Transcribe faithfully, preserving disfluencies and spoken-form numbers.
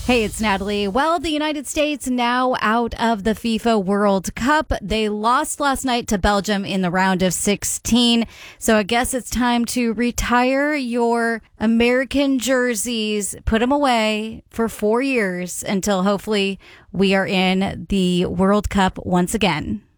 Hey, it's Natalie. Well, the United States now out of the FIFA World Cup. They lost last night to Belgium in the round of sixteen. So I guess it's time to retire your American jerseys, put them away for four years until hopefully we are in the World Cup once again.